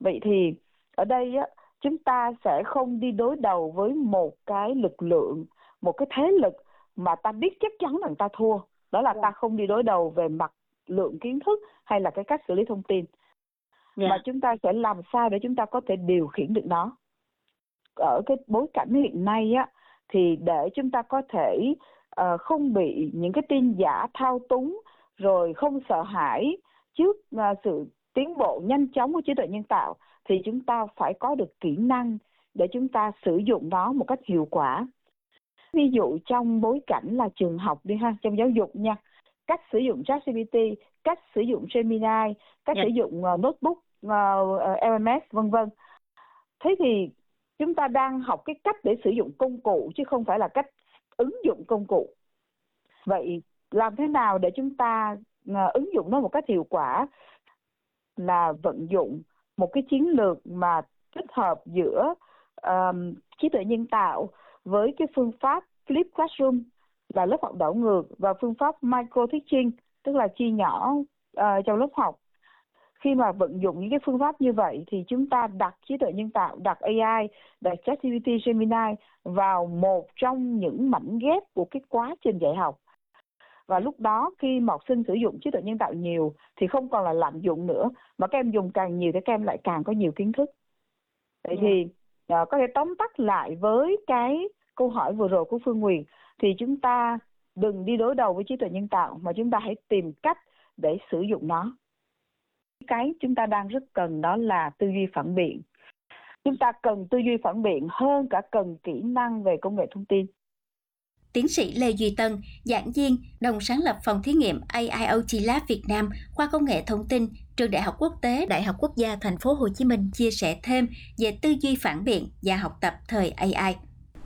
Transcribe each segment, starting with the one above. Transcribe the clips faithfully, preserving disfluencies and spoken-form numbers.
Vậy thì ở đây á, chúng ta sẽ không đi đối đầu với một cái lực lượng, một cái thế lực mà ta biết chắc chắn rằng ta thua. Đó là ta không đi đối đầu về mặt lượng kiến thức hay là cái cách xử lý thông tin. Yeah. Mà chúng ta sẽ làm sao để chúng ta có thể điều khiển được nó. Ở cái bối cảnh hiện nay á, thì để chúng ta có thể uh, không bị những cái tin giả thao túng, rồi không sợ hãi trước uh, sự tiến bộ nhanh chóng của trí tuệ nhân tạo, thì chúng ta phải có được kỹ năng để chúng ta sử dụng nó một cách hiệu quả. Ví dụ trong bối cảnh là trường học đi ha, trong giáo dục nha, cách sử dụng ChatGPT, cách sử dụng Gemini, cách yeah. sử dụng uh, notebook, uh, L M S vân vân. Thế thì chúng ta đang học cái cách để sử dụng công cụ chứ không phải là cách ứng dụng công cụ. Vậy làm thế nào để chúng ta uh, ứng dụng nó một cách hiệu quả? Là vận dụng một cái chiến lược mà kết hợp giữa um, trí tuệ nhân tạo với cái phương pháp Flip Classroom là lớp học đảo ngược, và phương pháp Micro Teaching tức là chia nhỏ uh, trong lớp học. Khi mà vận dụng những cái phương pháp như vậy thì chúng ta đặt trí tuệ nhân tạo, đặt A I, đặt ChatGPT, Gemini vào một trong những mảnh ghép của cái quá trình dạy học. Và lúc đó khi mà học sinh sử dụng trí tuệ nhân tạo nhiều thì không còn là lạm dụng nữa, mà các em dùng càng nhiều thì các em lại càng có nhiều kiến thức. Vậy yeah. thì uh, có thể tóm tắt lại với cái câu hỏi vừa rồi của Phương Huyền, thì chúng ta đừng đi đối đầu với trí tuệ nhân tạo, mà chúng ta hãy tìm cách để sử dụng nó. Cái chúng ta đang rất cần đó là tư duy phản biện. Chúng ta cần tư duy phản biện hơn cả cần kỹ năng về công nghệ thông tin. Tiến sĩ Lê Duy Tân, giảng viên, đồng sáng lập phòng thí nghiệm A I O T Lab Việt Nam, khoa công nghệ thông tin, trường Đại học Quốc tế, Đại học Quốc gia Thành phố Hồ Chí Minh chia sẻ thêm về tư duy phản biện và học tập thời A I.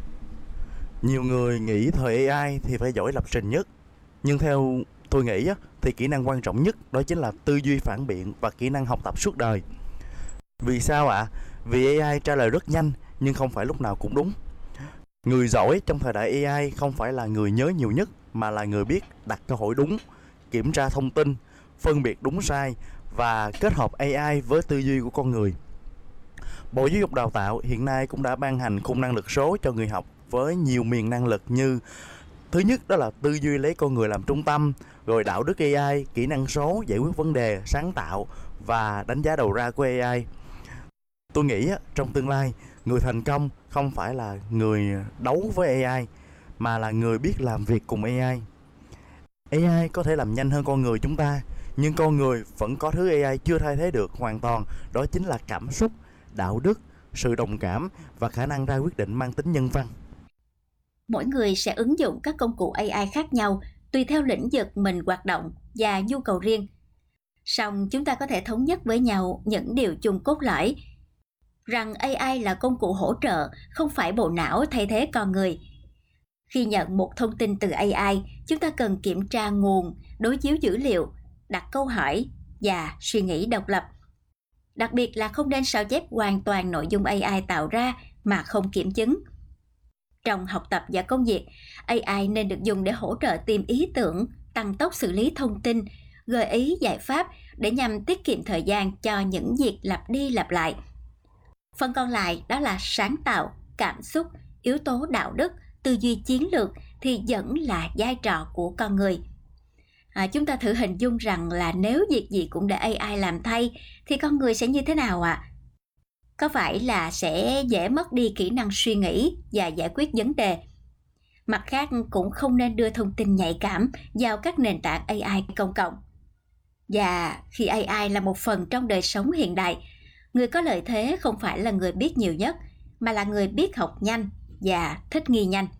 Nhiều người nghĩ thời A I thì phải giỏi lập trình nhất, nhưng theo tôi nghĩ thì kỹ năng quan trọng nhất đó chính là tư duy phản biện và kỹ năng học tập suốt đời. Vì sao ạ? À? Vì A I trả lời rất nhanh nhưng không phải lúc nào cũng đúng. Người giỏi trong thời đại A I không phải là người nhớ nhiều nhất, mà là người biết đặt câu hỏi đúng, kiểm tra thông tin, phân biệt đúng sai và kết hợp A I với tư duy của con người. Bộ Giáo dục Đào tạo hiện nay cũng đã ban hành khung năng lực số cho người học với nhiều miền năng lực như: thứ nhất đó là tư duy lấy con người làm trung tâm, rồi đạo đức A I, kỹ năng số, giải quyết vấn đề, sáng tạo và đánh giá đầu ra của A I. Tôi nghĩ trong tương lai, người thành công không phải là người đấu với A I, mà là người biết làm việc cùng A I. A I có thể làm nhanh hơn con người chúng ta, nhưng con người vẫn có thứ A I chưa thay thế được hoàn toàn, đó chính là cảm xúc, đạo đức, sự đồng cảm và khả năng ra quyết định mang tính nhân văn. Mỗi người sẽ ứng dụng các công cụ A I khác nhau tùy theo lĩnh vực mình hoạt động và nhu cầu riêng. Song chúng ta có thể thống nhất với nhau những điều chung cốt lõi, rằng A I là công cụ hỗ trợ, không phải bộ não thay thế con người. Khi nhận một thông tin từ A I, chúng ta cần kiểm tra nguồn, đối chiếu dữ liệu, đặt câu hỏi và suy nghĩ độc lập. Đặc biệt là không nên sao chép hoàn toàn nội dung A I tạo ra mà không kiểm chứng. Trong học tập và công việc, A I nên được dùng để hỗ trợ tìm ý tưởng, tăng tốc xử lý thông tin, gợi ý giải pháp để nhằm tiết kiệm thời gian cho những việc lặp đi lặp lại. Phần còn lại đó là sáng tạo, cảm xúc, yếu tố đạo đức, tư duy chiến lược thì vẫn là vai trò của con người. À, chúng ta thử hình dung rằng là nếu việc gì cũng để A I làm thay thì con người sẽ như thế nào ạ? À? Có phải là sẽ dễ mất đi kỹ năng suy nghĩ và giải quyết vấn đề? Mặt khác cũng không nên đưa thông tin nhạy cảm vào các nền tảng A I công cộng. Và khi A I là một phần trong đời sống hiện đại, người có lợi thế không phải là người biết nhiều nhất, mà là người biết học nhanh và thích nghi nhanh.